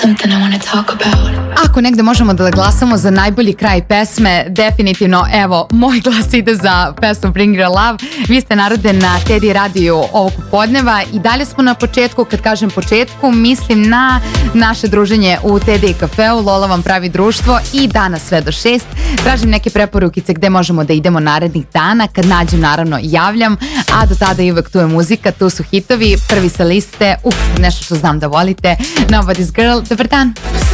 Ako negde možemo da glasamo za najbolji kraj pesme, definitivno, evo, moj glas ide za pesmu Bring Your Love. Vi ste narode na Teddy radiju ovog popodneva i dalje smo na početku. Kad kažem početku, mislim na naše druženje u Teddy kafeu. Lola vam pravi društvo i danas sve do 6. Tražim neke preporukice gde možemo da idemo narednih dana. Kad nađem, naravno, javljam, a do tada i uvek tu je muzika, tu su hitovi, prvi sa liste, nešto što znam da volite, Nobody's Girl. Dobar dan.